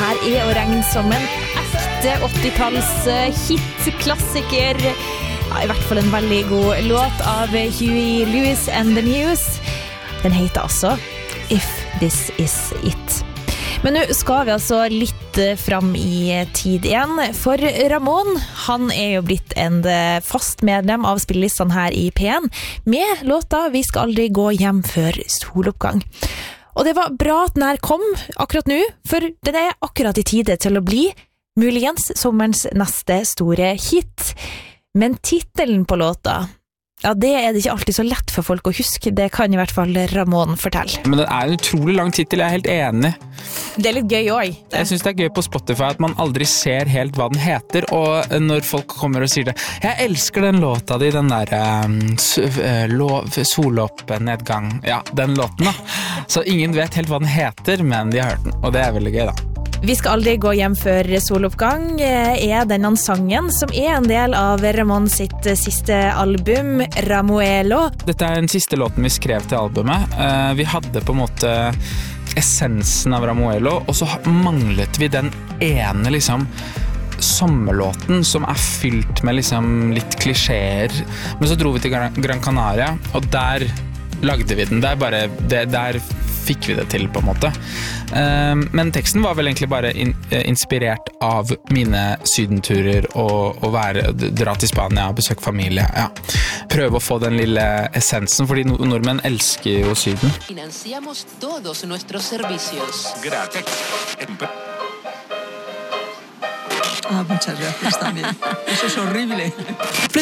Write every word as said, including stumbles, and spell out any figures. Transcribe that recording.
her er å regne som en ekte åttitalls hit-klassiker. Ja, i hvert fall en veldig god låt av Huey Lewis and the News. Den heter altså If This Is It. Men nå skal vi altså litt fram i tid igjen, for Ramón, han er jo blitt en fast medlem av spillelistene her i P en, med låta Vi skal aldri gå hjem før soloppgang. Og det var bra at den her kom akkurat nå, for den er akkurat i tide til å bli muligens sommerens neste store hit. Men titelen på låta, ja, det er det ikke alltid så lett for folk å huske. Det kan i hvert fall Ramón fortelle. Men det er en utrolig lang titel, jeg er helt enig. Det er litt gøy også. Jeg synes det er gøy på Spotify at man aldri ser helt hva den heter, og når folk kommer og sier det, jeg elsker den låta di, den der um, soloppnedgang, ja, den låten da. Så ingen vet helt hva den heter, men de har hørt den, og det er veldig gøy da. Vi skal aldri gå hjem før soloppgang er denne sangen som er en del av Ramón sitt siste album, Ramuelo. Dette er den siste låten vi skrev til albumet. Vi hadde på en måte essensen av Ramuelo, og så manglet vi den ene liksom sommerlåten som er fylt med liksom litt klisjeer. Men så dro vi til Gran Canaria, og der lagde vi den. Der, bare, det, der fikk vi det til på en måte. Men teksten var vel egentlig bare in, inspirert av mine sydenturer og, og være, dra til Spania og besøke familie. Ja. Prøve å få den lille essensen, fordi nordmenn elsker jo syden. Financiamos todos nuestros servicios. Gracias. Ah, muchas gracias también. Eso es horrible.